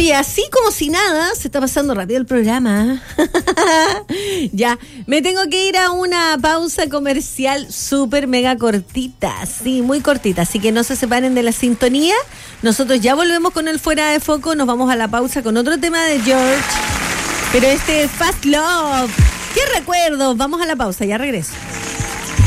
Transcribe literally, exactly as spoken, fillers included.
Oye, así como si nada, se está pasando rápido el programa. Ya, me tengo que ir a una pausa comercial súper mega cortita, sí, muy cortita, así que no se separen de la sintonía. Nosotros ya volvemos con el Fuera de Foco, nos vamos a la pausa con otro tema de George, pero este es Fast Love. ¿Qué recuerdos? Vamos a la pausa, ya regreso.